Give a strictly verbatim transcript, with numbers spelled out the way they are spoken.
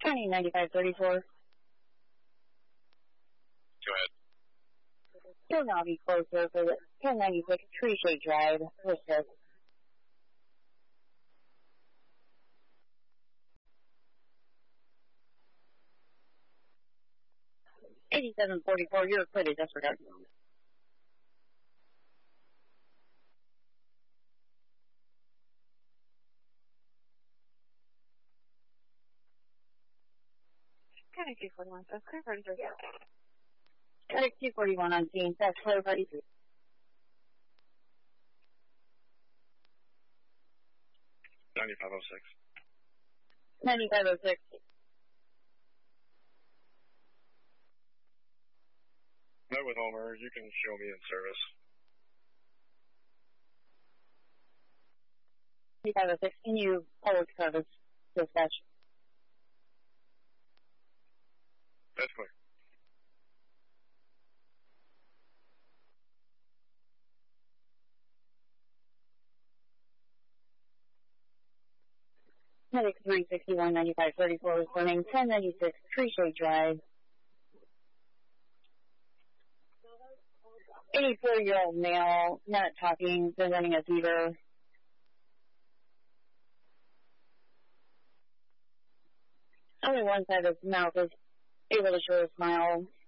County ninety-five thirty-four. Go ahead. Still now be closer for the ten ninety-six Tree Shade Drive. Resist. eighty-seven forty-four, you're acquitted, disregard. County two forty-one, so clear for thirty-three. County two forty-one on scene, that's clear for thirty-three. ninety-five oh six. ninety-five oh six. Met with Homer, you can show me in service. ninety-five oh six, can you hold service dispatch? That's clear. Medic three sixty-one ninety-five thirty-four is running ten ninety-six Tree Shade Drive. eighty-four-year-old male, not talking, presenting a fever. Only one side of his mouth is able to show a smile.